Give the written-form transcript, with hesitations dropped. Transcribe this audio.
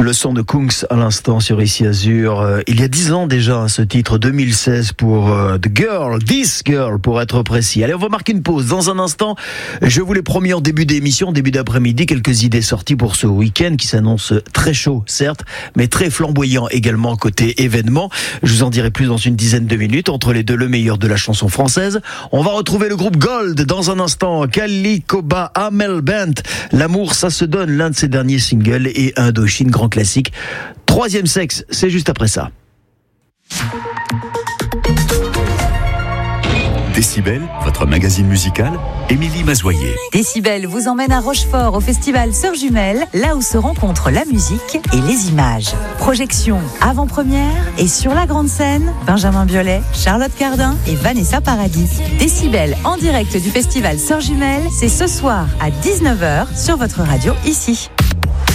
Le son de Kungs à l'instant sur Ici Azur. Il y a 10 ans déjà, ce titre 2016 pour The Girl, This Girl pour être précis. Allez, on va marquer une pause. Dans un instant, je vous l'ai promis en début d'émission, début d'après-midi, quelques idées sorties pour ce week-end qui s'annonce très chaud, certes, mais très flamboyant également côté événement. Je vous en dirai plus dans une dizaine de minutes. Entre les deux, le meilleur de la chanson française. On va retrouver le groupe Gold dans un instant. Kali Koba Amel Bent. L'amour, ça se donne, l'un de ses derniers singles, et Indochine, grand classique. Troisième sexe, c'est juste après ça. Décibel, votre magazine musical, Émilie Mazoyer. Décibel vous emmène à Rochefort au festival Sœurs Jumelles, là où se rencontrent la musique et les images. Projection avant-première et sur la grande scène, Benjamin Biolay, Charlotte Cardin et Vanessa Paradis. Décibel en direct du festival Sœurs Jumelles, c'est ce soir à 19h sur votre radio ici.